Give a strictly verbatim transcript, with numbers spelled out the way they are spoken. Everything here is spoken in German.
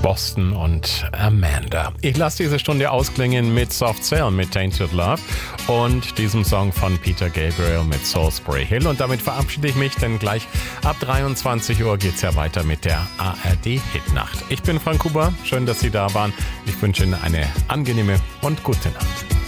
Boston und Amanda. Ich lasse diese Stunde ausklingen mit Soft Cell mit Tainted Love und diesem Song von Peter Gabriel mit Salisbury Hill. Und damit verabschiede ich mich, denn gleich ab dreiundzwanzig Uhr geht es ja weiter mit der A R D-Hitnacht. Ich bin Frank Huber, schön, dass Sie da waren. Ich wünsche Ihnen eine angenehme und gute Nacht.